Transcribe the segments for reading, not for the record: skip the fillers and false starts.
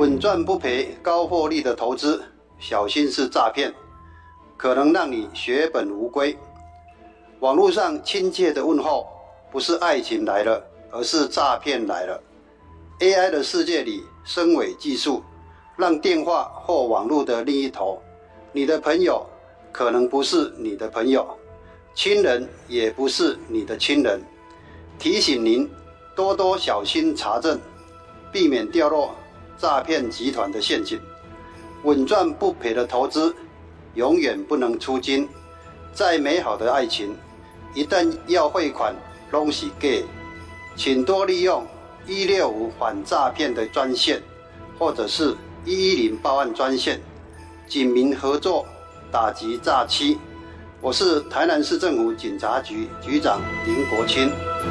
稳赚不赔、高获利的投资，小心是诈骗，可能让你血本无归。网络上亲切的问候，不是爱情来了，而是诈骗来了。AI 的世界里，深伪技术让电话或网络的另一头，你的朋友可能不是你的朋友，亲人也不是你的亲人。提醒您多多小心查证，避免掉落诈骗集团的陷阱。稳赚不赔的投资永远不能出金，再美好的爱情一旦要汇款都是假。请多利用165反诈骗的专线，或者是110报案专线，警民合作打击诈欺。我是台南市政府警察局局长林国清。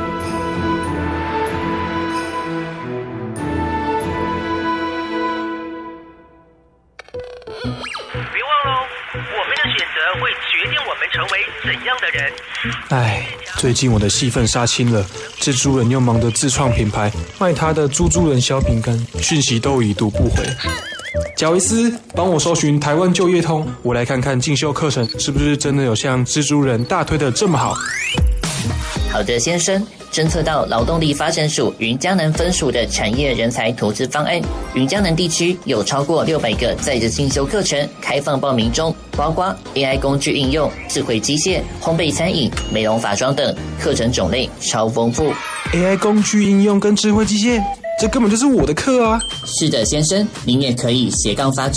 别忘喽，我们的选择会决定我们成为怎样的人。 最近我的戏份杀青了，蜘蛛人又忙着自创品牌，卖他的猪猪人小饼干，讯息都已读不回。贾维斯，帮我搜寻台湾就业通，我来看看进修课程是不是真的有像蜘蛛人大推的这么好。 好的先生，侦测到劳动力发展署云嘉南分署的产业人才投资方案，云嘉南地区有超过600个在职进修课程开放报名中，包括 AI 工具应用、智慧机械、烘焙餐饮、美容法妆等，课程种类超丰富。 AI 工具应用跟智慧机械，这根本就是我的课啊！ 是的先生，您也可以斜杠发